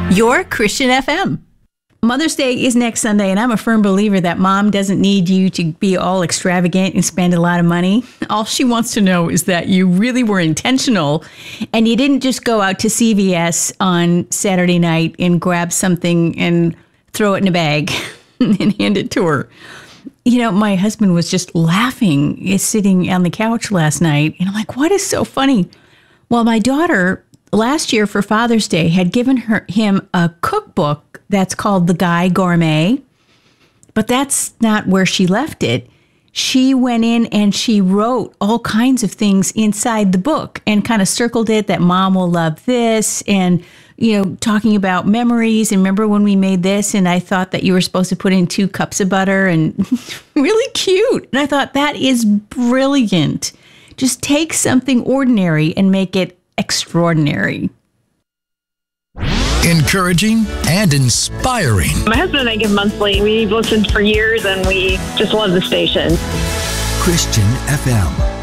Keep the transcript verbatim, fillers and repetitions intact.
Your Christian F M. Mother's Day is next Sunday, and I'm a firm believer that mom doesn't need you to be all extravagant and spend a lot of money. All she wants to know is that you really were intentional and you didn't just go out to C V S on Saturday night and grab something and throw it in a bag and hand it to her. You know, my husband was just laughing sitting on the couch last night, and I'm like, what is so funny? Well, my daughter last year for Father's Day had given her him a cookbook that's called The Guy Gourmet, but that's not where she left it. She went in and she wrote all kinds of things inside the book and kind of circled it that mom will love this and, you know, talking about memories. And remember when we made this and I thought that you were supposed to put in two cups of butter and really cute. And I thought that is brilliant. Just take something ordinary and make it extraordinary. Encouraging and inspiring. My husband and I give monthly. We've listened for years and we just love the station. Christian F M.